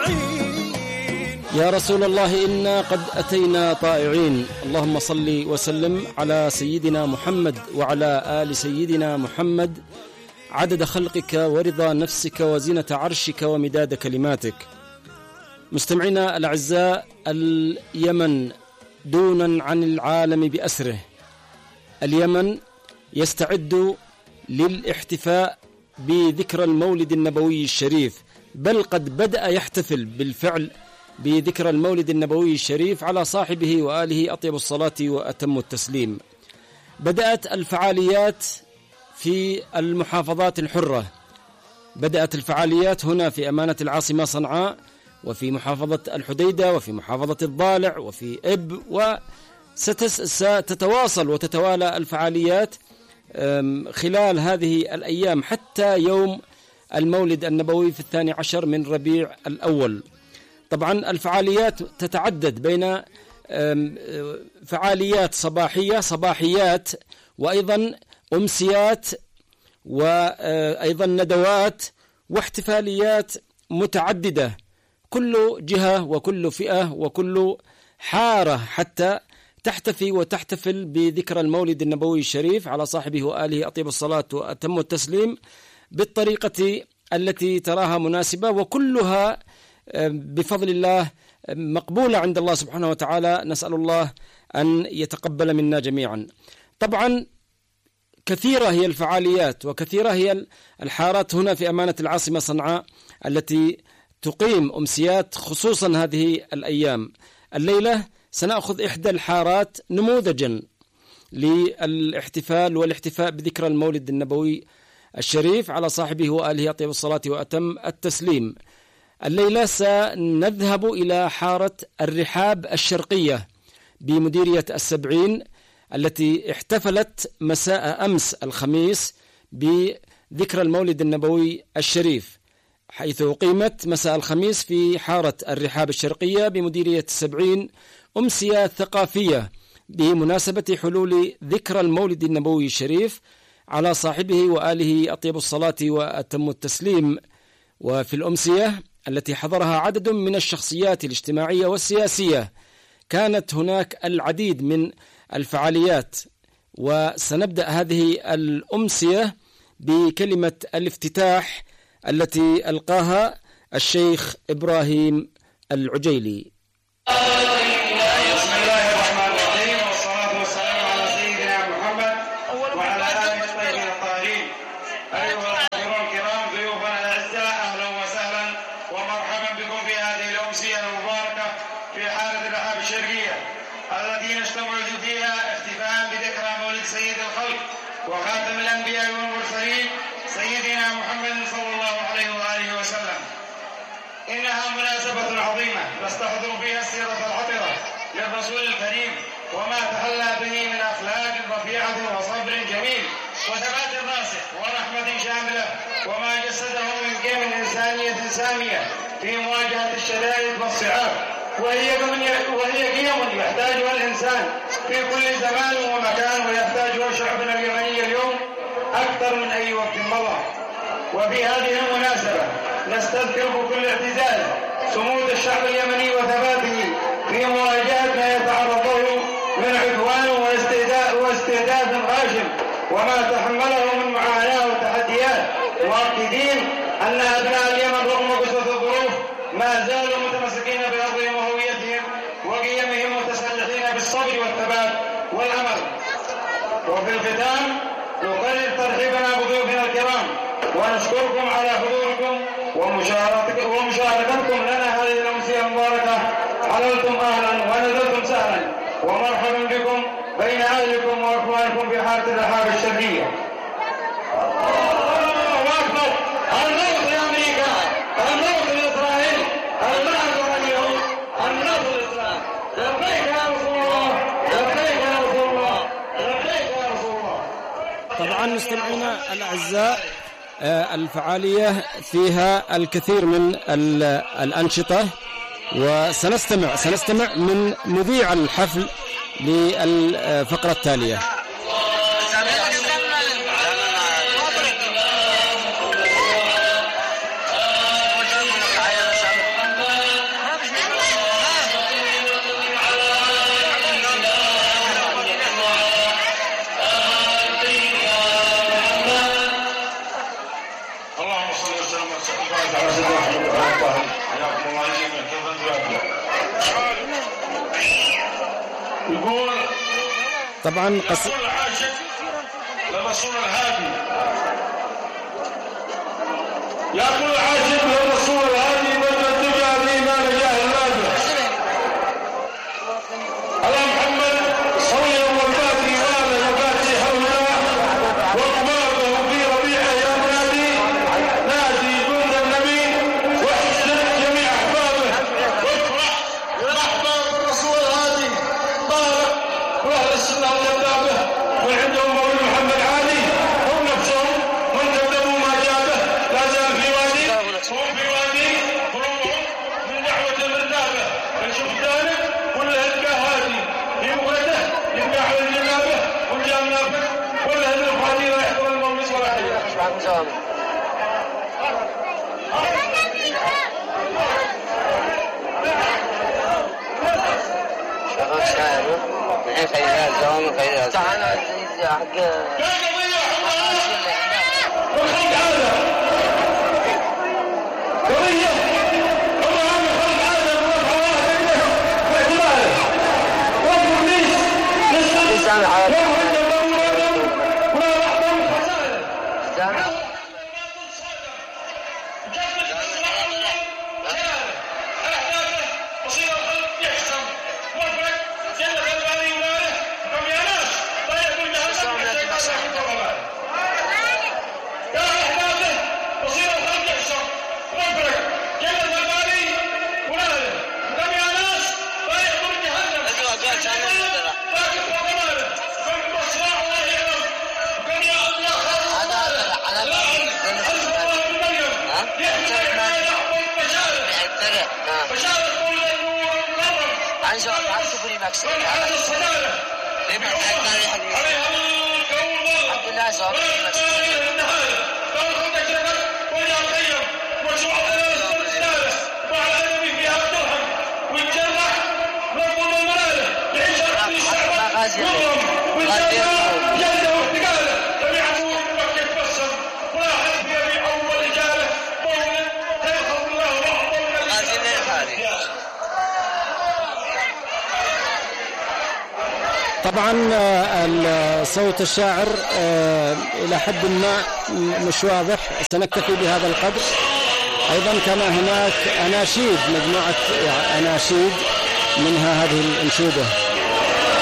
يا رسول الله إنا قد أتينا طائعين. اللهم صل وسلم على سيدنا محمد وعلى آل سيدنا محمد عدد خلقك ورضا نفسك وزنة عرشك ومداد كلماتك. مستمعينا الأعزاء، اليمن دونا عن العالم بأسره. اليمن يستعد للاحتفاء بذكرى المولد النبوي الشريف، بل قد بدأ يحتفل بالفعل بذكرى المولد النبوي الشريف على صاحبه وآله أطيب الصلاة وأتم التسليم. بدأت الفعاليات في المحافظات الحرة، بدأت الفعاليات هنا في أمانة العاصمة صنعاء، وفي محافظة الحديدة، وفي محافظة الضالع، وفي إب، وستتواصل وتتوالى الفعاليات خلال هذه الأيام حتى يوم المولد النبوي في 12 من ربيع الأول. طبعا الفعاليات تتعدد بين فعاليات صباحيات وأيضا أمسيات وأيضا ندوات واحتفاليات متعددة، كل جهة وكل فئة وكل حارة حتى تحتفي وتحتفل بذكرى المولد النبوي الشريف على صاحبه وآله أطيب الصلاة وأتم التسليم بالطريقة التي تراها مناسبة، وكلها بفضل الله مقبولة عند الله سبحانه وتعالى. نسأل الله أن يتقبل منا جميعا. طبعا كثيرة هي الفعاليات وكثيرة هي الحارات هنا في أمانة العاصمة صنعاء التي تقيم أمسيات خصوصا هذه الأيام. الليلة سنأخذ إحدى الحارات نموذجا للاحتفال والاحتفاء بذكرى المولد النبوي الشريف على صاحبه وآله أطيب الصلاة وأتم التسليم. الليلة سنذهب إلى حارة الرحاب الشرقية بمديرية السبعين التي احتفلت مساء أمس الخميس بذكرى المولد النبوي الشريف، حيث أقيمت مساء الخميس في حارة الرحاب الشرقية بمديرية السبعين أمسية ثقافية بمناسبة حلول ذكرى المولد النبوي الشريف على صاحبه وآله أطيب الصلاة وأتم التسليم. وفي الأمسية التي حضرها عدد من الشخصيات الاجتماعية والسياسية كانت هناك العديد من الفعاليات، وسنبدأ هذه الأمسية بكلمة الافتتاح التي ألقاها الشيخ إبراهيم العجيلي. وخاتم الأنبياء والمرسلين سيدنا محمد صلى الله عليه وآله وسلم. إنها مناسبة عظيمة نستحضر فيها السيرة العطرة للرسول الكريم وما تحلى به من أخلاق رفيعة وصبر جميل وثبات راسخ ورحمة شاملة، وما جسده من قيم إنسانية سامية في مواجهة الشدائد والصعاب، وهي قيم يحتاجها الإنسان في كل زمان ومكان، ويحتاجها شعبنا اليمني اليوم أكثر من أي وقت مضى. وفي هذه المناسبة نستذكر بكل اعتزاز صمود الشعب اليمني وثباته في مواجهة ما يتعرض له من عدوان واستهداف غاشم، وما تحمله من معاناة وتحديات، مؤكدين أن أبناء اليمن رغم قسوة الظروف ما زالوا متمسكين بأرضهم وهويتهم وقيمهم، متسلحين بالصبر والثبات والأمل. وفي الختام نكرر ترحيبنا بضيوفنا الكرام ونشكركم على حضوركم ومشاركتكم لنا هذه الأمسية المباركة. حللتم أهلا ونزلتم سهلا، ومرحبا بكم بين أهلكم وأخوانكم في حارة الرحاب الشرقية. الله أكبر! النصر لأمريكا، النصر لإسرائيل، النصر لليهود، النصر للإسلام. لبيك يا رسول الله، لبيك يا رسول الله، لبيك يا رسول الله. طبعا مستمعينا الأعزاء، الفعالية فيها الكثير من الأنشطة، وسنستمع من مذيع الحفل للفقرة التالية. طبعا يقول العاشق للرسول الهادي، يقول العاشق للرسول الهادي وجدت هذه ما نجاه النادر على محمد صلي والبادي وآل وباتي حوله وقماته في ربيعه يا نادي نادي جند النبي واحشد جميع احبابه وافرح باحباب الرسول الهادي بارك واهل السنه وجدابه من عندهم مولى محمد عادي هم نفسهم من كذبوا ما جابه لا زال في وادي هم في وادي قلوبهم من دعوه الردابه فنشوف ذلك كله يلقى هادي في مفرده يلقى على الجنابه والجام نافذ كله الفادي لا يحضر المولد ولا حيه. طبعا صوت الشاعر إلى حد ما مش واضح، سنكتفي بهذا القدر. أيضا كان هناك أناشيد، مجموعة أناشيد منها هذه الأنشودة.